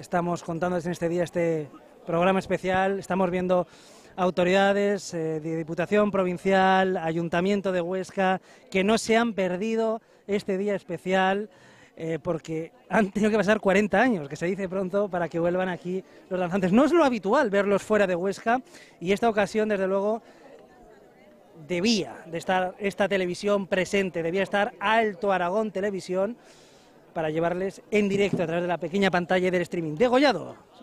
estamos contándoles en este día este programa especial. Estamos viendo autoridades de Diputación Provincial, Ayuntamiento de Huesca, que no se han perdido este día especial porque han tenido que pasar 40 años, que se dice pronto, para que vuelvan aquí los danzantes. No es lo habitual verlos fuera de Huesca y esta ocasión, desde luego, debía de estar esta televisión presente, debía estar Alto Aragón Televisión para llevarles en directo a través de la pequeña pantalla del streaming. Degollado.